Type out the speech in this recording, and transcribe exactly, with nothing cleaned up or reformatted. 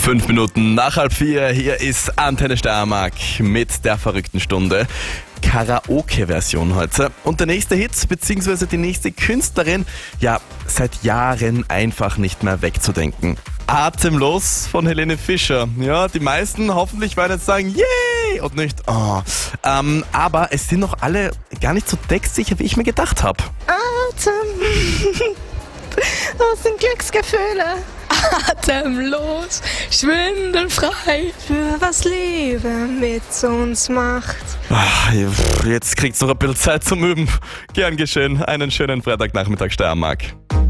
Fünf Minuten nach halb vier, hier ist Antenne Steiermark mit der verrückten Stunde. Karaoke-Version heute. Und der nächste Hit, beziehungsweise die nächste Künstlerin, ja, seit Jahren einfach nicht mehr wegzudenken. Atemlos von Helene Fischer. Ja, die meisten hoffentlich werden jetzt sagen, yay! Und nicht, oh. Ähm, aber es sind noch alle gar nicht so textsicher, wie ich mir gedacht habe. Atem aus den Glücksgefühle. Atemlos, schwindelfrei. Für was Liebe mit uns macht. Ach, jetzt kriegt's noch ein bisschen Zeit zum Üben. Gern geschehen. Einen schönen Freitagnachmittag, Steiermark.